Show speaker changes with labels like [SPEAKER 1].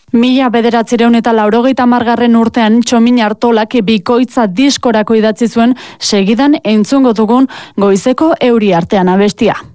[SPEAKER 1] 1980 urtean Txomin Artolak bikoitza diskorako idatzi zuen, segidan entzungo dugun Goizeko euri artean abestia.